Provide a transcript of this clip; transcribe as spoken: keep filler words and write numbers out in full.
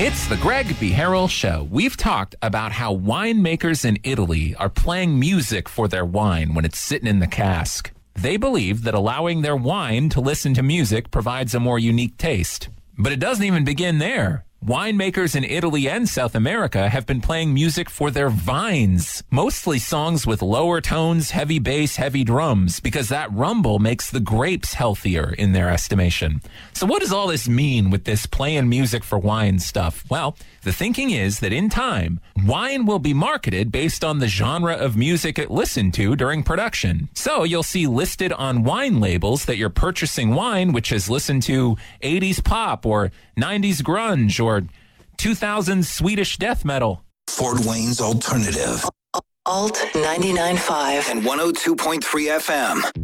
It's the Greg B. Harrell Show. We've talked about how winemakers in Italy are playing music for their wine when it's sitting in the cask. They believe that allowing their wine to listen to music provides a more unique taste. But it doesn't even begin there. Winemakers in Italy and South America have been playing music for their vines, mostly songs with lower tones, heavy bass, heavy drums, because that rumble makes the grapes healthier in their estimation. So what does all this mean with this playing music for wine stuff? Well, the thinking is that in time, wine will be marketed based on the genre of music it listened to during production. So you'll see listed on wine labels that you're purchasing wine which has listened to eighties pop or nineties grunge or two thousands Swedish death metal. Fort Wayne's Alternative. Alt ninety-nine point five and one oh two point three F M.